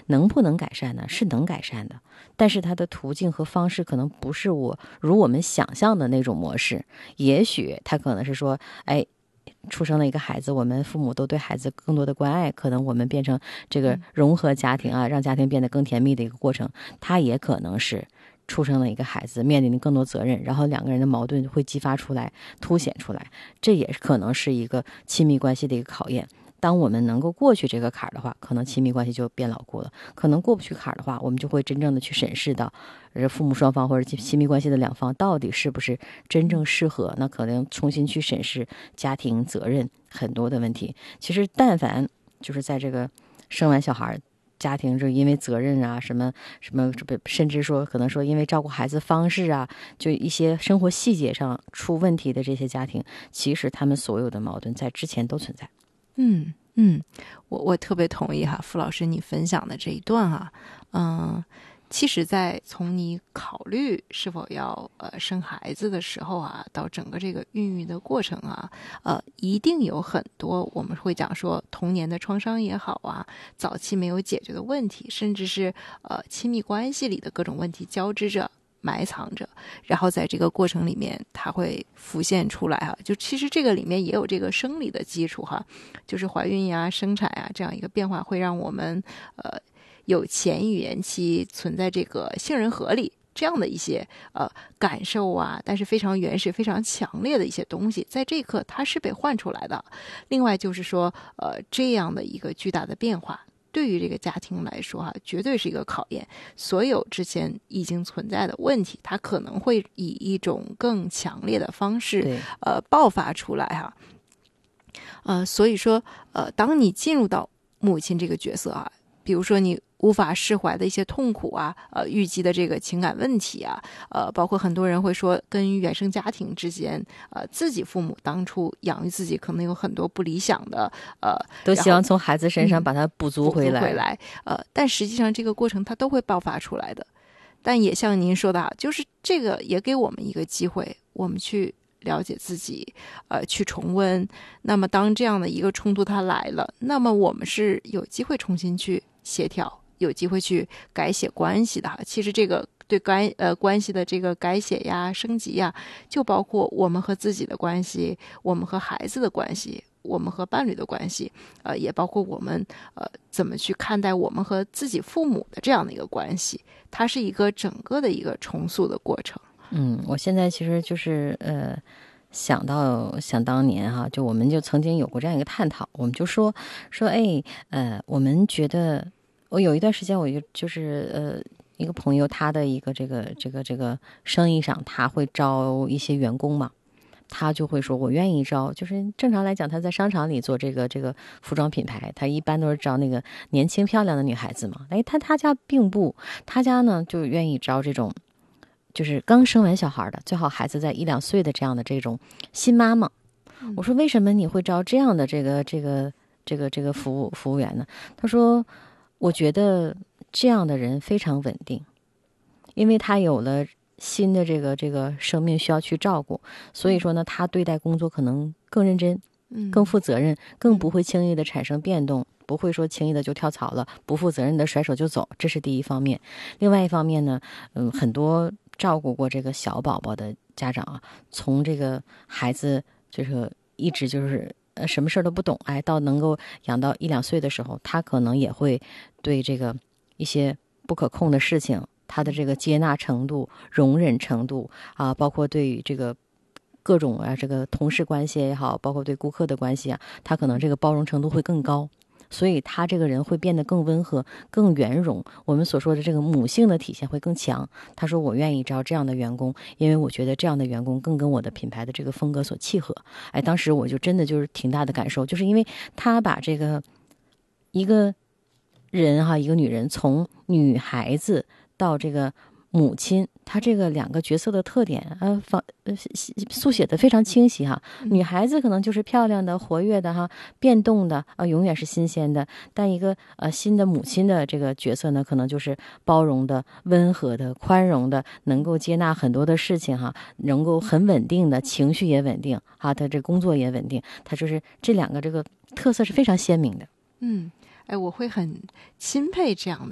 能不能改善呢？是能改善的，但是它的途径和方式可能不是如我们想象的那种模式。也许它可能是说，哎，出生了一个孩子，我们父母都对孩子更多的关爱，可能我们变成这个融合家庭啊，让家庭变得更甜蜜的一个过程。它也可能是出生了一个孩子，面临更多责任，然后两个人的矛盾会激发出来，凸显出来，这也可能是一个亲密关系的一个考验。当我们能够过去这个坎儿的话，可能亲密关系就变牢固了。可能过不去坎儿的话，我们就会真正的去审视到父母双方或者亲密关系的两方到底是不是真正适合，那可能重新去审视家庭责任很多的问题。其实但凡就是在这个生完小孩，家庭就因为责任啊，什么，甚至说可能说因为照顾孩子方式啊，就一些生活细节上出问题的这些家庭，其实他们所有的矛盾在之前都存在。 我特别同意哈，傅老师你分享的这一段哈，其实在从你考虑是否要生孩子的时候啊，到整个这个孕育的过程啊，一定有很多我们会讲说童年的创伤也好啊，早期没有解决的问题，甚至是亲密关系里的各种问题交织着埋藏着，然后在这个过程里面它会浮现出来哈。就其实这个里面也有这个生理的基础哈，就是怀孕呀、生产呀这样一个变化会让我们有前语言期存在这个杏仁核里这样的一些感受啊，但是非常原始、非常强烈的一些东西，在这一刻它是被唤出来的。另外就是说这样的一个巨大的变化对于这个家庭来说绝对是一个考验。所有之前已经存在的问题，它可能会以一种更强烈的方式爆发出来所以说当你进入到母亲这个角色比如说你无法释怀的一些痛苦郁积的这个情感问题包括很多人会说跟原生家庭之间自己父母当初养育自己可能有很多不理想的都希望从孩子身上把它补足回来， 但实际上这个过程它都会爆发出来的。但也像您说的就是这个也给我们一个机会，我们去了解自己去重温。那么当这样的一个冲突它来了，那么我们是有机会重新去协调，有机会去改写关系的其实这个对关系的这个改写呀、升级呀，就包括我们和自己的关系，我们和孩子的关系，我们和伴侣的关系，也包括我们怎么去看待我们和自己父母的这样的一个关系，它是一个整个的一个重塑的过程。 我现在其实就是想当年就我们就曾经有过这样一个探讨，我们就说我们觉得我有一段时间我就是一个朋友，他的一个这个生意上他会招一些员工嘛，他就会说我愿意招，就是正常来讲他在商场里做这个服装品牌，他一般都是招那个年轻漂亮的女孩子嘛。他家并不，他家呢就愿意招这种就是刚生完小孩的，最好孩子在1-2岁的这样的这种新妈妈。我说为什么你会招这样的这个服务员呢？他说我觉得这样的人非常稳定，因为他有了新的这个生命需要去照顾，所以说呢他对待工作可能更认真，更负责任，更不会轻易的产生变动，不会说轻易的就跳槽了，不负责任的甩手就走，这是第一方面。另外一方面呢很多照顾过这个小宝宝的家长从这个孩子就是一直就是什么事都不懂到能够养到1-2岁的时候，他可能也会对这个一些不可控的事情，他的这个接纳程度、容忍程度包括对于这个各种这个同事关系也好，包括对顾客的关系他可能这个包容程度会更高，所以他这个人会变得更温和、更圆融，我们所说的这个母性的体现会更强。他说我愿意招这样的员工，因为我觉得这样的员工更跟我的品牌的这个风格所契合。当时我就真的就是挺大的感受，就是因为他把这个一个人一个女人从女孩子到这个母亲，她这个两个角色的特点速写的非常清晰女孩子可能就是漂亮的、活跃的变动的永远是新鲜的，但一个新的母亲的这个角色呢，可能就是包容的、温和的、宽容的，能够接纳很多的事情能够很稳定的，情绪也稳定他这工作也稳定，他就是这两个这个特色是非常鲜明的。 我会很钦佩这样